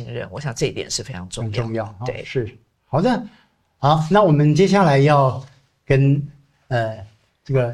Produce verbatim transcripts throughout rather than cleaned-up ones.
信任，我想这一点是非常重要。 很重要， 对， 哦、是好的。好，那我们接下来要跟呃这个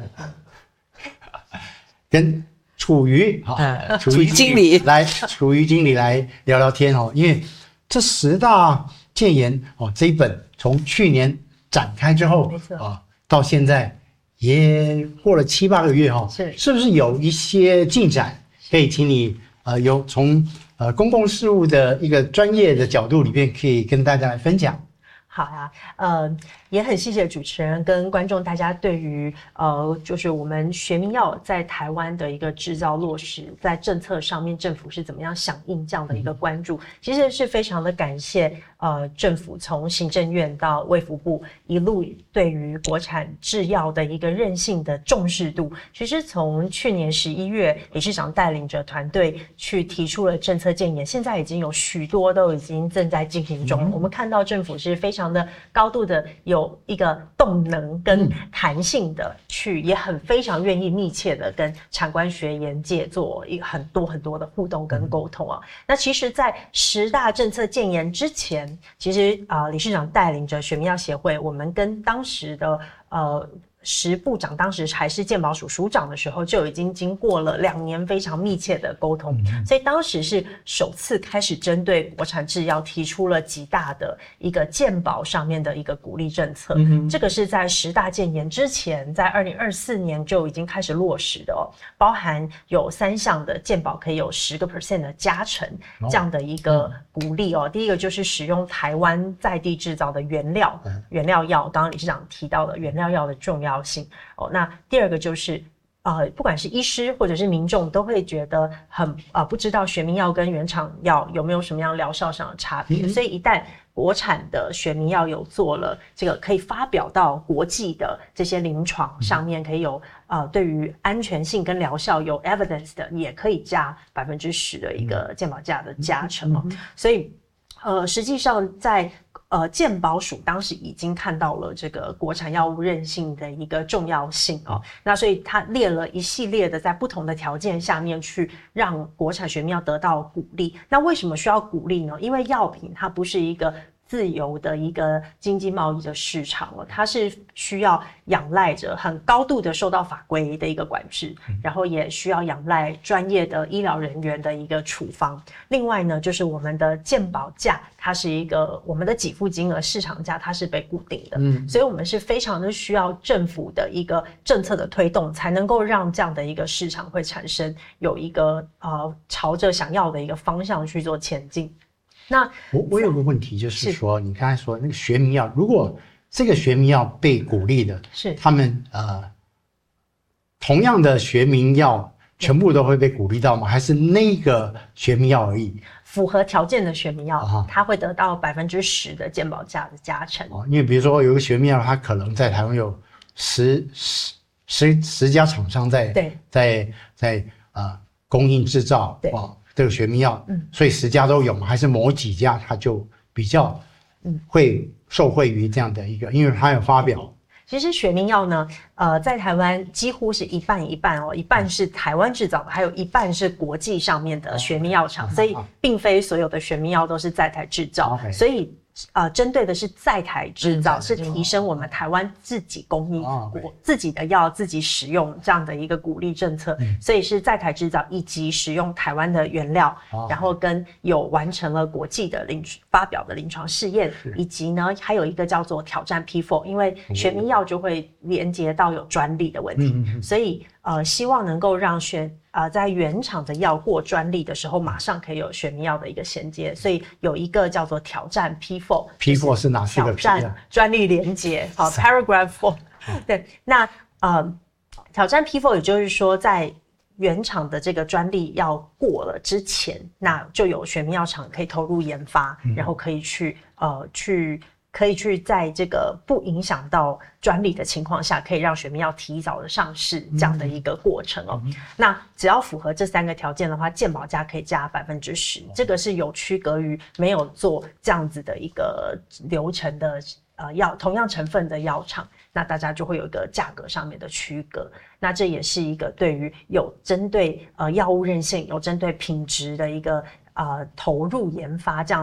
跟楚瑜哈、 呃， 楚瑜楚瑜经理来，楚瑜经理来聊聊天哦，因为这十大建言哦这一本从去年展开之后， 没错啊，到现在也过了七八个月哈、哦， 是是不是有一些进展？可以请你呃有从呃公共事务的一个专业的角度里面，可以跟大家来分享。 好呀、啊，呃，也很谢谢主持人跟观众大家对于呃，就是我们学名药在台湾的一个制造落实，在政策上面政府是怎么样响应这样的一个关注，其实是非常的感谢呃政府从行政院到卫福部一路对于国产制药的一个韧性的重视度。其实从去年十一月，理事长带领着团队去提出了政策建言，现在已经有许多都已经正在进行中。嗯、我们看到政府是非常的高度的有一个动能跟弹性的去，也很非常愿意密切的跟产官学研界做一很多很多的互动跟沟通啊。那其实在十大政策建言之前，其实啊、呃、理事长带领着学民药协会，我们跟当时的呃时部长，当时还是健保署署长的时候，就已经经过了两年非常密切的沟通，嗯、所以当时是首次开始针对国产制药提出了极大的一个健保上面的一个鼓励政策。嗯、这个是在十大建言之前，在二零二四年就已经开始落实的哦，包含有三项的健保可以有十个 percent 的加成这样的一个鼓励哦。第一个就是使用台湾在地制造的原料，原料药，刚刚理事长提到的原料药的重要性哦。那第二个就是呃，不管是医师或者是民众都会觉得很呃不知道学名药跟原厂药有没有什么样疗效上的差别，嗯、所以一旦国产的学名药有做了这个可以发表到国际的这些临床上面，可以有呃对于安全性跟疗效有 evidence 的，也可以加百分之十的一个健保价的加成哦。嗯、所以呃，实际上在呃，健保署当时已经看到了这个国产药物韧性的一个重要性哦，那所以他列了一系列的在不同的条件下面去让国产学名药得到鼓励。那为什么需要鼓励呢？因为药品它不是一个自由的一个经济贸易的市场了，它是需要仰赖着很高度的受到法规的一个管制，然后也需要仰赖专业的医疗人员的一个处方。另外呢，就是我们的健保价，它是一个我们的给付金额市场价，它是被固定的，嗯，所以我们是非常的需要政府的一个政策的推动，才能够让这样的一个市场会产生有一个呃朝着想要的一个方向去做前进。那我我有个问题，就是说，你刚才说那个学名药，如果这个学名药被鼓励的， 是他们呃同样的学名药全部都会被鼓励到吗？还是那个学名药而已？ 符合条件的学名药，啊、它会得到百分之十的健保价的加成。 哦，因为比如说有一个学名药，它可能在台湾有十十十十家厂商在对在在呃供应制造哦。这个学名药，嗯，所以十家都有嘛？还是某几家它就比较，嗯，会受惠于这样的一个，因为它有发表。 其实学名药呢，呃，在台湾几乎是一半一半哦，一半是台湾制造的，还有一半是国际上面的学名药厂，哦、所以并非所有的学名药都是在台制造，哦、所以。呃，针对的是在台制造，是提升我们台湾自己供应、哦、自己的药自己使用这样的一个鼓励政策，嗯、所以是在台制造以及使用台湾的原料，哦、然后跟有完成了国际的临发表的临床试验，以及呢还有一个叫做挑战 P 四， 因为学名药就会连接到有专利的问题，嗯、所以呃希望能够让学。呃，在原厂的药过专利的时候，马上可以有学名药的一个衔接，所以有一个叫做挑战 P 四 P 四 是哪四个 P？ 挑战专利连结，好 ，Paragraph four， 对，那呃，挑战 P 四 也就是说，在原厂的这个专利要过了之前，那就有学名药厂可以投入研发，嗯、然后可以去呃去。可以去在这个不影响到专利的情况下，可以让学名药提早的上市这样的一个过程哦。嗯、那只要符合这三个条件的话，健保价可以加百分之十，这个是有区隔于没有做这样子的一个流程的呃药同样成分的药厂，那大家就会有一个价格上面的区隔。那这也是一个对于有针对呃药物韧性、有针对品质的一个呃投入研发这样。